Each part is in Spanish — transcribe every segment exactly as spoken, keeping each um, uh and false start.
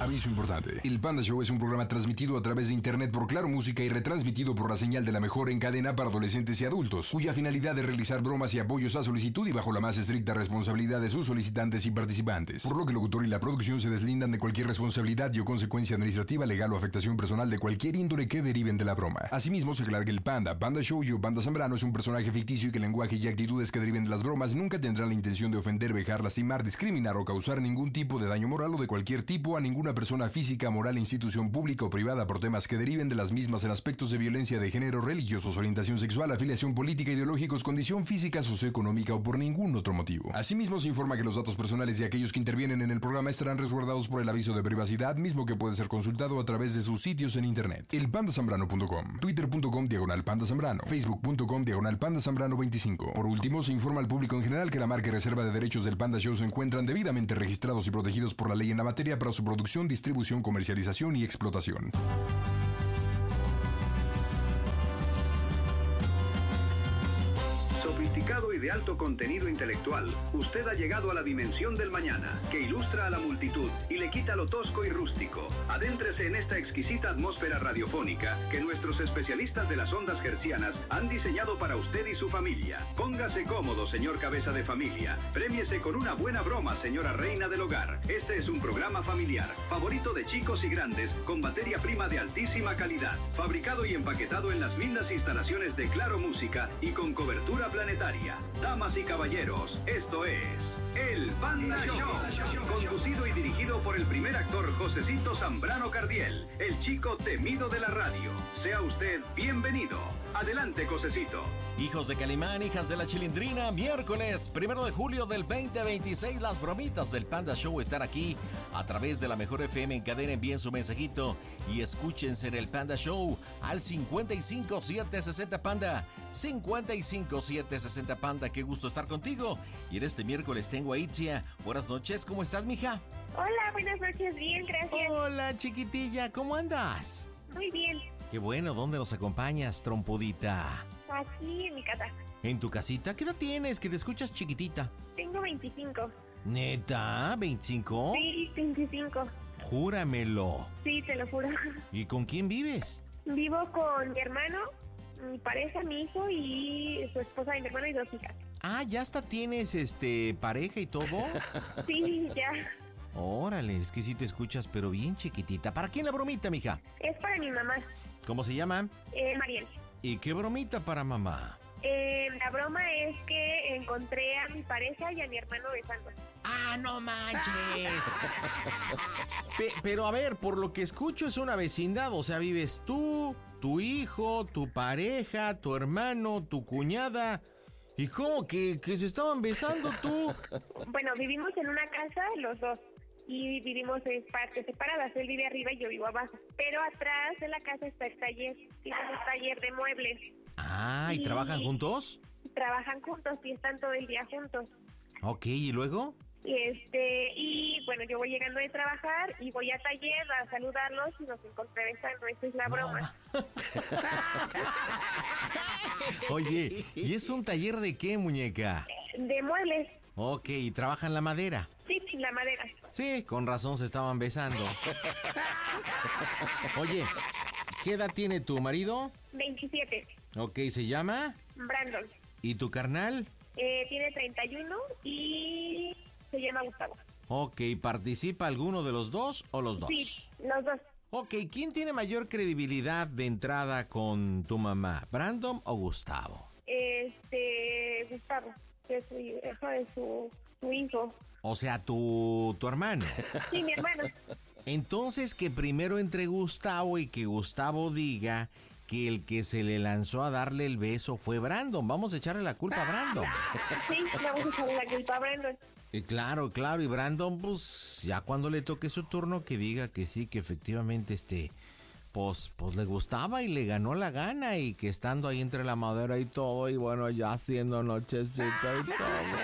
Aviso importante. El Panda Show es un programa transmitido a través de internet por Claro Música y retransmitido por la señal de la mejor en cadena para adolescentes y adultos, cuya finalidad es realizar bromas y apoyos a solicitud y bajo la más estricta responsabilidad de sus solicitantes y participantes. Por lo que el locutor y la producción se deslindan de cualquier responsabilidad y o consecuencia administrativa, legal o afectación personal de cualquier índole que deriven de la broma. Asimismo, se aclara que el Panda, Panda Show y Panda Zambrano es un personaje ficticio y que el lenguaje y actitudes que deriven de las bromas nunca tendrán la intención de ofender, vejar, lastimar, discriminar o causar ningún tipo de daño moral o de cualquier tipo a ninguna persona física, moral, institución pública o privada por temas que deriven de las mismas en aspectos de violencia de género, religiosos, orientación sexual, afiliación política, ideológicos, condición física, socioeconómica o por ningún otro motivo. Asimismo, se informa que los datos personales de aquellos que intervienen en el programa estarán resguardados por el aviso de privacidad, mismo que puede ser consultado a través de sus sitios en internet. el panda zambrano punto com, twitter punto com diagonal panda zambrano, facebook punto com diagonal panda zambrano veinticinco. Por último, se informa al público en general que la marca y reserva de derechos del Panda Show se encuentran debidamente registrados y protegidos por la ley en la materia para su producción, distribución, comercialización y explotación. Sofisticado y de alto contenido intelectual, usted ha llegado a la dimensión del mañana, que ilustra a la multitud y le quita lo tosco y rústico. Adéntrese en esta exquisita atmósfera radiofónica que nuestros especialistas de las ondas hertzianas han diseñado para usted y su familia. Póngase cómodo, señor cabeza de familia. Prémiese con una buena broma, señora reina del hogar. Este es un programa familiar, favorito de chicos y grandes, con materia prima de altísima calidad, fabricado y empaquetado en las lindas instalaciones de Claro Música y con cobertura planetaria. Damas y caballeros, esto es El Panda Show, conducido y dirigido por el primer actor Josecito Zambrano Cardiel, el chico temido de la radio. Sea usted bienvenido. Adelante, Josecito. Hijos de Calimán, hijas de la Chilindrina, miércoles primero de julio del veinte veintiséis, las bromitas del Panda Show están aquí a través de la mejor F M en cadena. Envíen su mensajito y escúchense en el Panda Show al cincuenta y cinco siete sesenta Panda, cincuenta y cinco siete sesenta Panda. Qué gusto estar contigo. Y en este miércoles tengo a Itzia. Buenas noches, ¿cómo estás, mija? Hola, buenas noches, bien, gracias. Hola, chiquitilla, ¿cómo andas? Muy bien. Qué bueno, ¿dónde nos acompañas, trompudita? Aquí en mi casa. ¿En tu casita? ¿Qué edad tienes? Que te escuchas chiquitita. Tengo veinticinco. ¿Neta? ¿veinticinco? Sí, veinticinco. Júramelo. Sí, te lo juro. ¿Y con quién vives? Vivo con mi hermano, mi pareja, mi hijo y su esposa de mi hermano y dos hijas. Ah, ¿ya hasta tienes este pareja y todo? Sí, ya. Órale, es que sí te escuchas, pero bien chiquitita. ¿Para quién la bromita, mija? Es para mi mamá. ¿Cómo se llama? Eh, Mariel. ¿Y qué bromita para mamá? Eh, la broma es que encontré a mi pareja y a mi hermano besando. ¡Ah, no manches! Pe- pero a ver, por lo que escucho es una vecindad, o sea, vives tú, tu hijo, tu pareja, tu hermano, tu cuñada. ¿Y cómo que, que se estaban besando tú? Bueno, vivimos en una casa los dos y vivimos en partes separadas. Él vive arriba y yo vivo abajo. Pero atrás de la casa está el taller. Tienen un taller de muebles. Ah, ¿y, ¿y trabajan juntos? Trabajan juntos y están todo el día juntos. Ok, ¿y luego? Y este, y bueno, yo voy llegando de trabajar y voy a taller a saludarlos y nos encontré besando. Esa es la broma. Oye, ¿y es un taller de qué, muñeca? De muebles. Ok, ¿y trabajan la madera? Sí, la madera. Sí, con razón se estaban besando. Oye, ¿qué edad tiene tu marido? veintisiete. Ok, ¿se llama? Brandon. ¿Y tu carnal? Eh, tiene treinta y uno y se llama Gustavo. Ok, ¿participa alguno de los dos o los dos? Sí, los dos. Ok, ¿quién tiene mayor credibilidad de entrada con tu mamá, Brandon o Gustavo? Este, Gustavo, que es su hijo de su, su hijo. O sea, tu, tu hermano. Sí, mi hermano. Entonces que primero entre Gustavo y que Gustavo diga que el que se le lanzó a darle el beso fue Brandon. Vamos a echarle la culpa a Brandon. Sí, vamos a echarle la culpa a Brandon. Y claro, claro, y Brandon, pues, ya cuando le toque su turno, que diga que sí, que efectivamente, este, pues, pues le gustaba y le ganó la gana, y que estando ahí entre la madera y todo, y bueno, ya haciendo nochecita y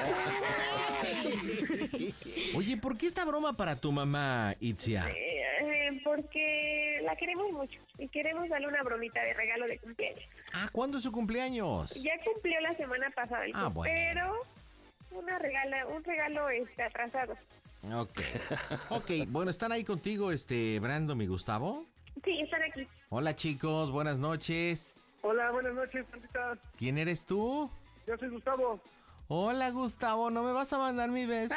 todo. Oye, ¿por qué esta broma para tu mamá, Itzia? Eh, eh, porque la queremos mucho y queremos darle una bromita de regalo de cumpleaños. Ah, ¿cuándo es su cumpleaños? Ya cumplió la semana pasada, hijo, Ah, bueno. pero una regala, un regalo este, atrasado. Ok. Ok, bueno, ¿están ahí contigo, este, Brandon y Gustavo? Sí, están aquí. Hola, chicos, buenas noches. Hola, buenas noches, Santita. ¿Quién eres tú? Yo soy Gustavo. Hola, Gustavo, ¿no me vas a mandar mi beso?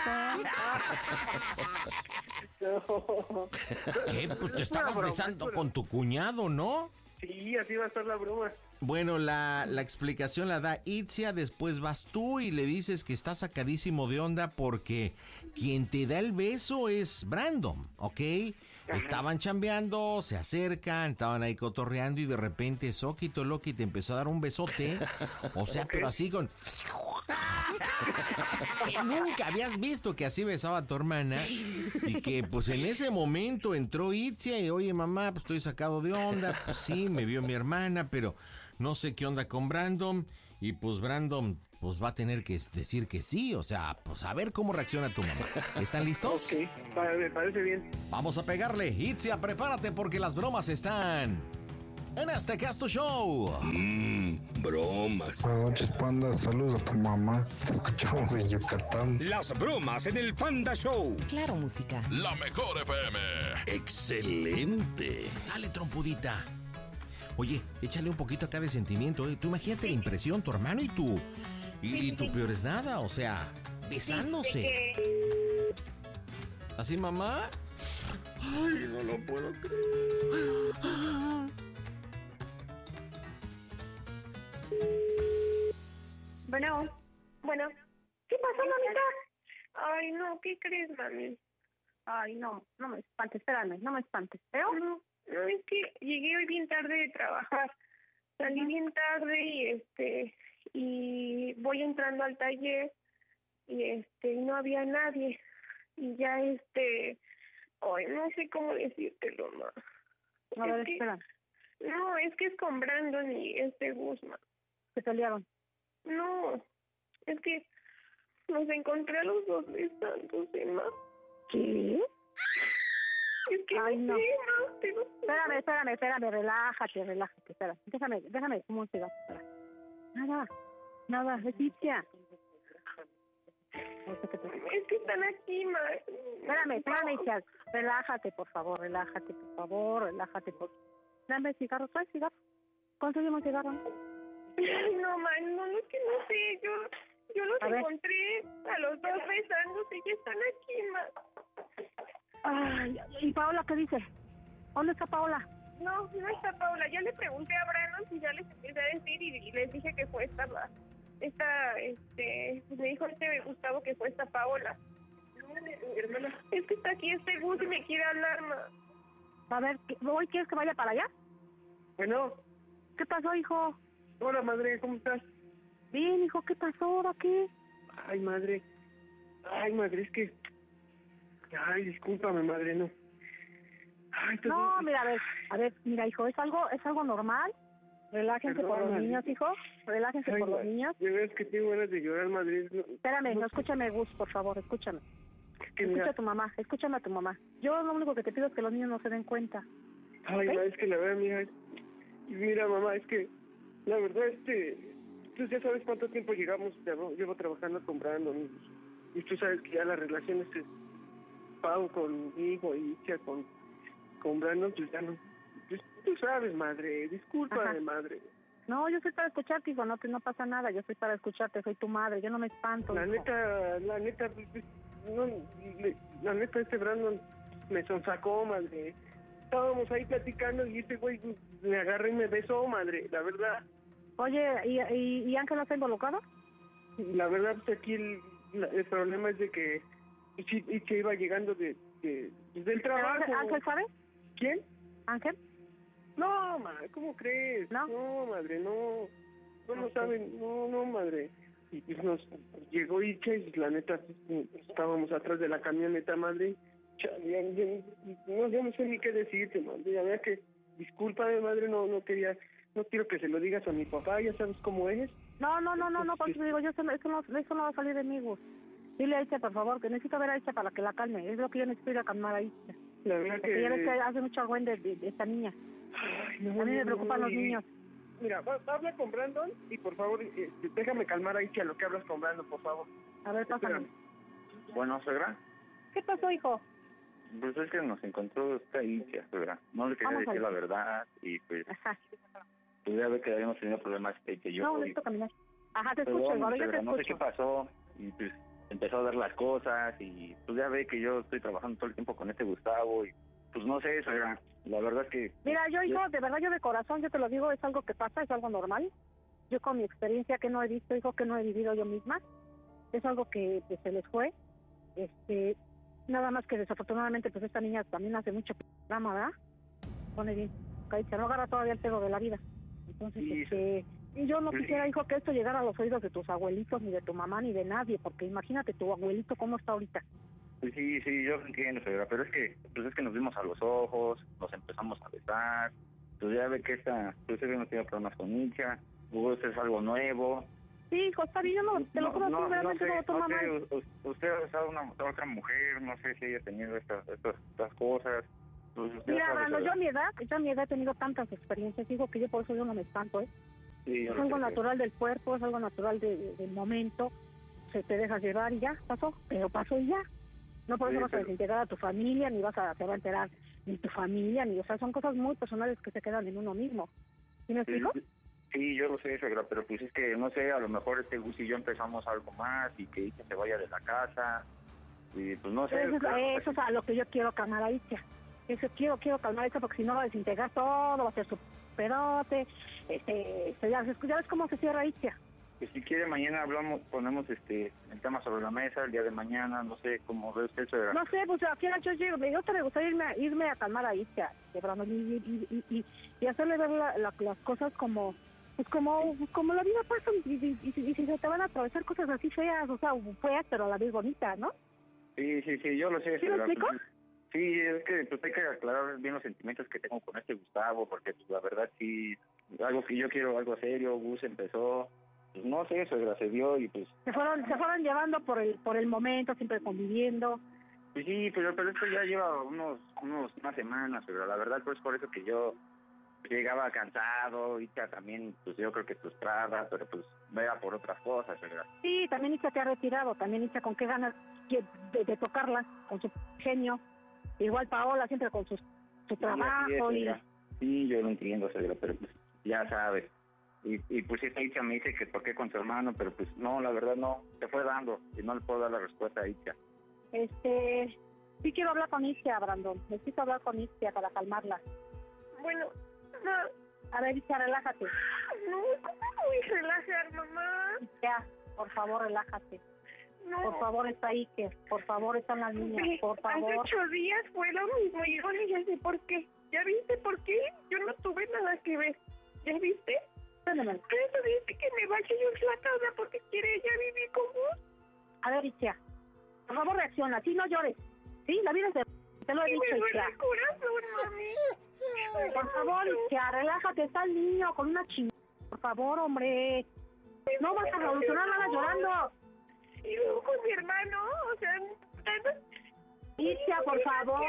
No. ¿Qué? Pues te estabas broma, besando es con tu cuñado, ¿no? Sí, así va a estar la broma. Bueno, la, la explicación la da Itzia, después vas tú y le dices que está sacadísimo de onda porque quien te da el beso es Brandon, ¿ok? Ajá. Estaban chambeando, se acercan, estaban ahí cotorreando y de repente Soquito Loki te empezó a dar un besote, o sea, okay. Pero así con... que nunca habías visto que así besaba a tu hermana y que pues en ese momento entró Itzia y oye mamá, pues estoy sacado de onda, pues sí, me vio mi hermana, pero no sé qué onda con Brandon y pues Brandon pues va a tener que decir que sí, o sea, pues a ver cómo reacciona tu mamá. ¿Están listos? Ok, me parece bien. Vamos a pegarle, Itzia, prepárate porque las bromas están... en este Casto Show. Mmm, bromas. Buenas noches, Panda. Saludos a tu mamá. Te escuchamos en Yucatán. Las bromas en el Panda Show. Claro, música. La mejor F M. Excelente. Sale, trompudita. Oye, échale un poquito acá de sentimiento, ¿eh? Tú imagínate la impresión, tu hermano y tú. Y, y tu peor es nada, o sea, besándose. ¿Así, mamá? Ay, no lo puedo creer. Bueno, bueno. ¿Qué pasó, mamita? Ay, no, ¿qué crees, mami? Ay, no, no me espantes, espérame, no me espantes. ¿Pero? No, no, es que llegué hoy bien tarde de trabajar. Salí uh-huh. bien tarde y este, y voy entrando al taller y este, no había nadie. Y ya este, ay, no sé cómo decírtelo, ma. A ver, que, espera. No, es que es con Brandon y este Guzmán. ¿Se pelearon? No, es que nos encontré a los dos besándose, ma. ¿Qué? Es que ay, no. Sí, ma, pero... Espérame, espérame, espérame, relájate, relájate, espera. Déjame, déjame, ¿cómo se va? Espera. Nada, nada, Leticia. Es que están aquí, ma. Espérame, espérame, hija. Relájate, por favor, relájate, por favor, relájate. Por... Dame cigarro, ¿traes cigarro? ¿Conseguimos cigarro? Ay, no, man, no, no, es que no sé, yo, yo los a encontré ver. A los dos besándose y están aquí, ma. Ay, ¿y Paola qué dice? ¿Dónde está Paola? No, no está Paola, ya le pregunté a Brandon si ya les empecé a decir y, y les dije que fue esta, esta, este, me dijo este Gustavo que fue esta Paola. Mi hermana, es que está aquí este Gus y me quiere hablar, ma. A ver, ¿hoy quieres que vaya para allá? Bueno. ¿Qué pasó, hijo? Hola, madre, ¿cómo estás? Bien, hijo, ¿qué pasó? ¿Ahora qué? Ay, madre. Ay, madre, es que... Ay, discúlpame, madre, no. Ay, entonces... No, mira, a ver, a ver, mira, hijo, es algo es algo normal. Relájense Perdón, por los madre. niños, hijo. Relájense Ay, por los niños. De verdad que tengo ganas de llorar, madre. No, Espérame, no, no escúchame, Gus, por favor, escúchame. Es que Escucha mira... a tu mamá, escúchame a tu mamá. Yo lo único que te pido es que los niños no se den cuenta. Ay, ¿okay? No, es que la verdad, mira, mira, mamá, es que la verdad, este, tú ya sabes cuánto tiempo llegamos, llevo trabajando con Brandon, y, y tú sabes que ya la relación este, Pau conmigo y Itzia con, con Brandon, pues ya no, pues, tú sabes, madre, discúlpame, madre. No, yo soy para escucharte, hijo, no, no pasa nada, yo soy para escucharte, soy tu madre, yo no me espanto. La hijo. neta, la neta, no, la neta, este Brandon me sonsacó, madre. Estábamos ahí platicando y este güey me agarra y me besó, madre, la verdad. Oye, ¿y, y, y Ángel está involucrado? La verdad, pues aquí el, el problema es de que y, y que iba llegando de, de, del trabajo. ¿Ángel, ¿Ángel sabe? ¿Quién? ¿Ángel? No, madre, ¿cómo crees? No, no madre, no. No lo saben, no, no, madre. Y pues nos llegó Itzia y la neta, estábamos atrás de la camioneta, madre. Ya, ya, ya, no, ya no sé ni qué decirte, madre. La verdad que, discúlpame, madre, no no quería, no quiero que se lo digas a mi papá, ya sabes cómo es. No, no, no, no, no, porque te digo, yo eso, eso, no, eso no va a salir de mí, Gus. Dile a Itzia, por favor, que necesito ver a Itzia para que la calme. Es lo que yo necesito ir a calmar a Itzia. La verdad porque que... ya ves que hace mucho argüen de, de, de esta niña. Ay, no, a mí me no, preocupan no, los y... niños. Mira, va, habla con Brandon y por favor, eh, déjame calmar a Itzia lo que hablas con Brandon, por favor. A ver, pásame. Bueno, ¿suegra? ¿Qué pasó, hijo? Pues es que nos encontró esta Itzia, ¿verdad? No le quería Vamos a decir ver. la verdad y pues, Ajá. pues ya ve que habíamos tenido problemas que que yo... No, y- necesito caminar. Ajá, te Perdón, escucho, Eduardo, yo te suegra, no sé qué escucho. pasó y pues empezó a ver las cosas y pues ya ve que yo estoy trabajando todo el tiempo con este Gustavo y pues no sé, suegra, la verdad es que... Mira, yo, hijo, de verdad, yo de corazón, yo te lo digo, es algo que pasa, es algo normal. Yo con mi experiencia que no he visto, hijo, que no he vivido yo misma, es algo que pues, se les fue. Este, nada más que desafortunadamente, pues esta niña también hace mucho programa, ¿verdad? Pone bien, se no agarra todavía el pedo de la vida. Entonces, Sí, este, y yo no sí. quisiera, hijo, que esto llegara a los oídos de tus abuelitos, ni de tu mamá, ni de nadie, porque imagínate tu abuelito cómo está ahorita. Pues sí, sí, yo lo entiendo, suegra, pero es que, pues es que nos vimos a los ojos, nos empezamos a besar, pues ya ve que esta, pues hemos tenido problemas con Itzia, Hugo, esto es algo nuevo. Sí, hijo, está bien, yo no, te lo juro, no, tú no realmente sé, no lo tomas no sé, mal. u- u- usted ha besado a una a otra mujer, no sé si haya tenido estas, estas, estas cosas. Pues usted Mira, sabe, Brando, suegra. yo a mi edad, yo a mi edad he tenido tantas experiencias, digo que yo por eso yo no me espanto, ¿eh? Sí, yo Es lo algo sé, natural del cuerpo, es algo natural de- de- del momento, se te dejas llevar y ya, pasó, pero pasó y ya. No por eso Sí, vas a pero- desintegrar a tu familia, ni vas a, te va a enterar ni tu familia, ni, o sea, son cosas muy personales que se quedan en uno mismo. ¿Sí me Sí, explico? sí, yo lo sé, suegra, pero pues es que, no sé, a lo mejor este Gus y yo empezamos algo más y que Itzia se vaya de la casa y pues no sé. Eso, es, eso es a lo que yo quiero calmar a Itzia. Eso quiero, quiero calmar a Itzia porque si no va a desintegrar todo, va a ser su pedote, este, este, ya, ves- ya ves cómo se cierra Itzia. Pues si quiere mañana hablamos, ponemos este el tema sobre la mesa el día de mañana, no sé cómo ve usted, suegra. No sé, pues aquí yo llego, me yo te me gustaría irme, a- irme a calmar a Itzia, de Brando, y, y, y, y, y hacerle ver la- la- las cosas como, pues como, como la vida pasa, y, y, y, y si se te van a atravesar cosas así feas, o sea, feas, pero a la vez bonitas, ¿no? Sí, sí, sí, yo lo sé, ¿Sí me suegra. explico? Pues, sí, es que pues hay que aclarar bien los sentimientos que tengo con este Gustavo, porque pues la verdad sí, algo que yo quiero, algo serio, Gus empezó, pues no sé, suegra, se dio y pues, Se fueron, se fueron llevando por el, por el momento, siempre conviviendo. pues sí, pero, pero esto ya lleva unos, unos, unas semanas, suegra, la verdad pues por eso que yo llegaba cansado, y también, pues yo creo que frustrada, pero pues vea por otras cosas, suegra. Sí, también Itzia te ha retirado, también Itzia con qué ganas que- de, de tocarla, con su genio. Igual Paola siempre con sus, su Sí, trabajo así es, y... suegra. Sí, yo lo entiendo, suegra, pero pues ya sabes. Y, y pues esta Itzia me dice que por qué con su hermano, pero pues no, la verdad no, se fue dando y no le puedo dar la respuesta a Itzia. Este, sí quiero hablar con Itzia, Brandon. Necesito hablar con Itzia para calmarla. Bueno, no, A ver, Itzia, relájate. no, ¿cómo me voy a relajar, mamá? Itzia, por favor, relájate. No. Por favor, está Iker. Por favor, están las niñas. Ve, Por Hace favor. ocho días fue lo mismo y yo ni sé por qué. ¿Ya viste por qué? Yo no tuve nada que ver. ¿Ya viste? Espérame. Por eso dice que me vaya yo a la casa porque quiere ella vivir con vos. A ver, Itzia, por favor, reacciona. Sí, no llores. Sí, la vida es de... Te lo he Y dicho, me duele Itzia. el corazón, mami. Por favor, Itzia, relájate. Está el niño con una chingada. Por favor, hombre. No vas a revolucionar nada llorando. Y luego con mi hermano, o sea... tan- Itzia, por favor.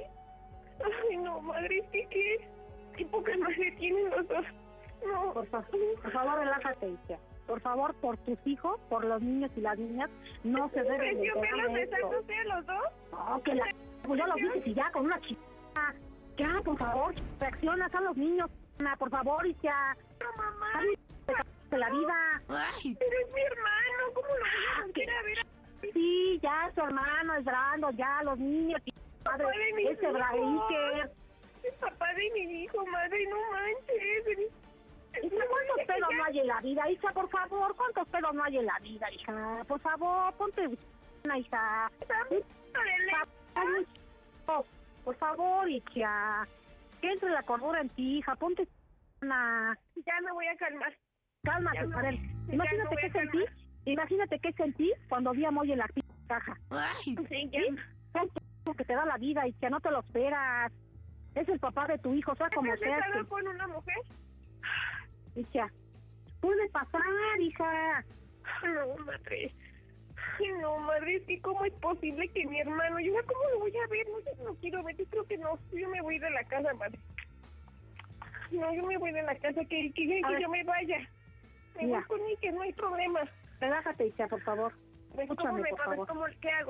Ay, no, madre, es que qué... Qué poca madre tienen los dos. No. Por, fa- por favor, relájate, Itzia. Por favor, por tus hijos, por los niños y las niñas, no se deben de ¿Yo me enterar los de esto. besándose a los dos? No, que la... Pues ya los dices y ya, con una chica. Ya, por favor, reacciona a los niños. Ana, por favor, Itzia. No, mamá. De la vida. Pero es mi hermano, ¿cómo lo voy a volver a ver? Sí, ya, su hermano, es Brando, ya, los niños. y Padre, Papá de mis ese Braiker. hijos. El papá de mi hijo, madre, no manches. Itzia, ¿cuántos pedos no hay en la vida, Itzia, por favor? ¿Cuántos pedos no hay en la vida, hija? Por favor, ponte una hija. Por favor, hija. Que entre la cordura en ti, hija. Ponte una... Ya me voy a calmar. Cálmate, Ya no- a ver. ya Imagínate no voy qué a sentí. calmar. Imagínate qué sentí cuando vi a Moy en la caja. Sí, ya. ¿Sí? Son cosas que te da la vida y que no te lo esperas. Es el papá de tu hijo, sea como ¿Has sea. estado que- con una mujer? Hija, puede pasar, hija. No, madre. Ay, no, madre, es que cómo es posible que mi hermano... Yo, ¿cómo lo voy a ver? No sé, no quiero ver. Yo creo que no. Yo me voy de la casa, madre. No, yo me voy de la casa. Que, que, que A ver. yo me vaya. Me Mira. voy con él, que no hay problema. Relájate, hija, por favor. ¿Cómo Escúchame, me por a ver favor. cómo, qué hago?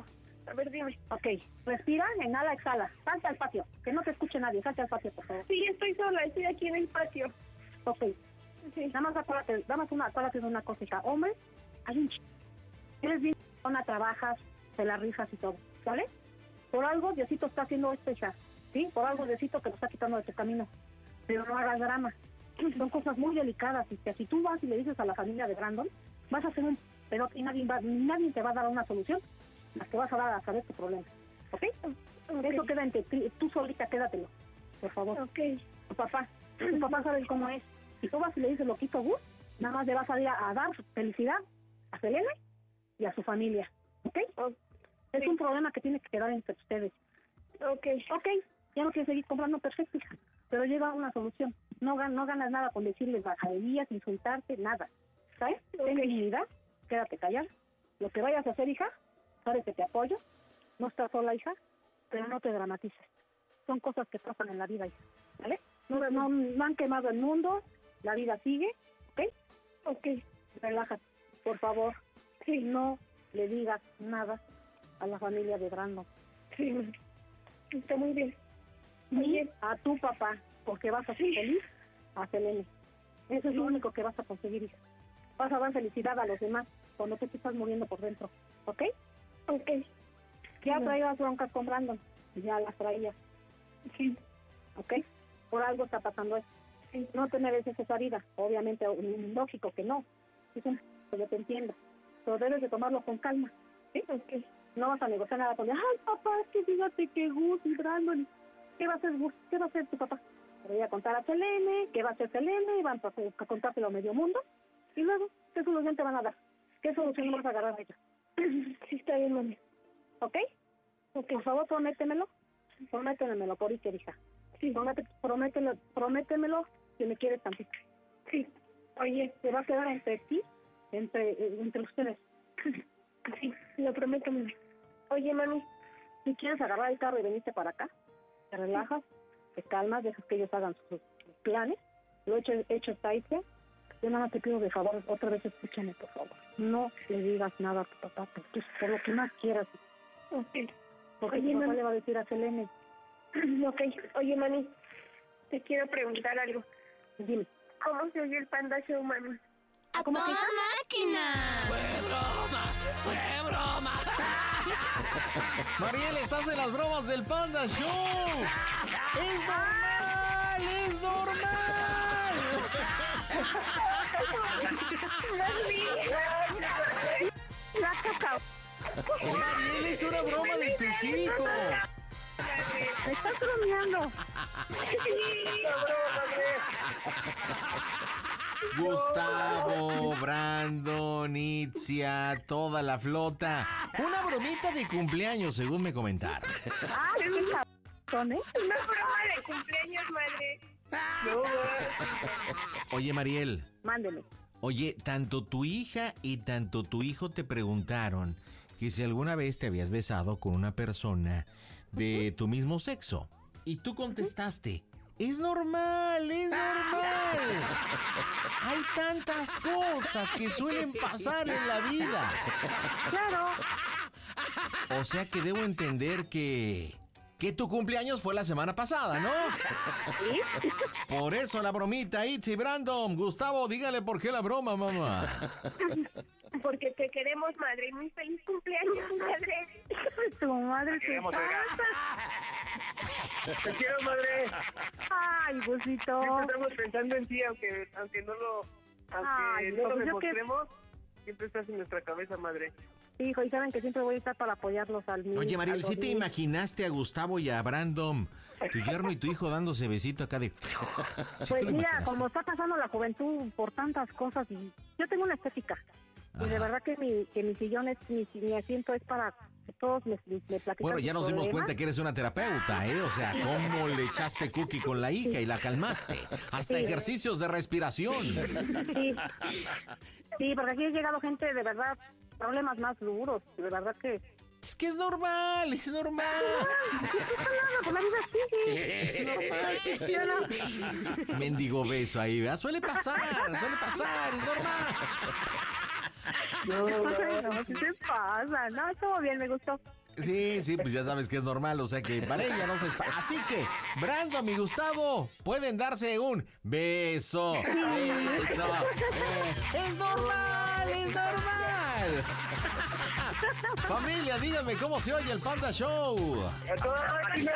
A ver, dime. Ok, respira, inhala, exhala. Salte al patio, que no te escuche nadie. Salte al patio, por favor. Sí, estoy sola, estoy aquí en el patio. Ok. Sí. Nada más acuérdate, nada más una, acuérdate de una cosita. Hombre, hay un ch... Eres bien ch... trabajas, te la rifas y todo, ¿vale? Por algo Diosito está haciendo esto, hija, ¿sí? Por algo Diosito que lo está quitando de tu camino. Pero no hagas drama. Son cosas muy delicadas y que si tú vas y le dices a la familia de Brandon, vas a hacer un... pero y nadie, va, nadie te va a dar una solución, las que vas a dar a saber tu problema, ¿ok? Okay. Eso queda entre ti, tú solita quédatelo, por favor. Ok. Tu papá, tu papá sabe cómo es. Si tú vas y le dices lo quito Gus, nada más le vas a ir a, a dar felicidad a Selene y a su familia, ¿ok? Okay. Es un problema que tiene que quedar entre ustedes. Ok. Ok, ya no quieres seguir comprando, perfecto, hija, pero llega a una solución. No, no ganas nada con decirles bajaderías, insultarte, nada, ¿sabes? Okay. Ten dignidad, quédate callada. Lo que vayas a hacer, hija, sabes que te apoyo. No estás sola, hija, pero no te dramatices. Son cosas que pasan en la vida, hija, ¿vale? No, no, no han quemado el mundo, la vida sigue, ¿ok? Ok. Relájate, por favor. Sí, no le digas nada a la familia de Brandon. Sí, está muy bien. Muy bien. A tu papá, porque vas a ser sí. feliz a Selene. Eso es sí. lo único que vas a conseguir, hija. Vas a dar felicidad a los demás cuando tú te estás muriendo por dentro, ¿ok? Ok. Ya sí. traías broncas con Brandon, ya las traías. Sí. ¿Ok? Por algo está pasando eso. Sí. No te mereces esa vida, obviamente, lógico que no. Es un yo te entiendo, pero debes de tomarlo con calma, ¿sí? Okay. No vas a negociar nada con él. Ay, papá, es que fíjate que Gus y Brandon, ¿qué va a hacer Gus? ¿Qué va a hacer tu papá? Le voy a contar a Selene, ¿qué va a hacer Selene? Van a, a contártelo a medio mundo, y luego, ¿qué solución te van a dar? ¿Qué solución vas a agarrar de ellos? Sí, está bien, mami. ¿Ok? Okay. Por favor, prométemelo. Prométemelo por Iker, hija. Sí. Promete, prométemelo, prométemelo que me quieres tantito. Sí. Oye, te va a quedar entre ti, entre, entre ustedes. Sí, lo prometo, mami. Oye, mami, si quieres agarrar el carro y venirte para acá, te relajas, te calmas, dejas que ellos hagan sus, sus planes. Lo hecho, hecho está hecho. Yo nada más te pido de favor, otra vez escúchame, por favor. No le digas nada a tu papá, porque por lo que más quieras. Ok. Porque Oye, tu papá mami. le va a decir a Selene. Ok. Oye, mami, te quiero preguntar algo. Dime. ¿Cómo se oye el Panda Show, mami? ¡A toda máquina! ¡Fue broma! ¡Fue broma! Mariel, estás en las bromas del Panda Show. ¡Es normal! ¡Es normal! Mariel, es una broma de tus hijos. Me estás bromeando. Gustavo, Brandon, Itzia, toda la flota. Una bromita de cumpleaños, según me comentaron. Ah, qué cabrón, ¿eh? Una broma de cumpleaños, madre. No, Oye, Mariel. Mándeme. Oye, tanto tu hija y tanto tu hijo te preguntaron que si alguna vez te habías besado con una persona de tu mismo sexo. Y tú contestaste, es normal, es normal. Hay tantas cosas que suelen pasar en la vida. Claro. O sea que debo entender que... que tu cumpleaños fue la semana pasada, ¿no? ¿Sí? Por eso la bromita, Itzy, Brandon. Gustavo, dígale por qué la broma, mamá. Porque te queremos, madre. Muy feliz cumpleaños, madre. Tu madre te queremos, pasa. Te quiero, madre. Ay, Gusito. Siempre estamos pensando en ti, aunque aunque no lo aunque Ay, no lo yo demostremos, que... siempre estás en nuestra cabeza, madre. Hijo, y saben que siempre voy a estar para apoyarlos al mío. Oye, Mariel, ¿sí te imaginaste a Gustavo y a Brandon, tu yerno y tu hijo dándose besito acá de... ¿Sí pues mira, como está pasando la juventud por tantas cosas, y yo tengo una estética. Ajá. Y de verdad que mi, que mi sillón es, mi, mi asiento es para que todos me, me platican. Bueno, ya nos dimos problemas. cuenta que eres una terapeuta, ¿eh? O sea, ¿cómo le echaste cookie con la hija y la calmaste? Hasta sí. Ejercicios de respiración. Sí, sí, porque aquí ha llegado gente de verdad, problemas más duros, de verdad que... Es que es normal, es normal. Pues la vida sigue. Es normal que sí. Mendigo beso ahí, ¿verdad? Suele pasar, suele pasar, es normal. No, no, no, ¿qué te pasa? No, estuvo bien, me gustó. Sí, sí, pues ya sabes que es normal, o sea que para ella no se espa... Así que, Brandon y Gustavo pueden darse un beso. Beso. Eh, ¡Es normal! ¡Es normal! Familia, díganme cómo se oye el Panda Show.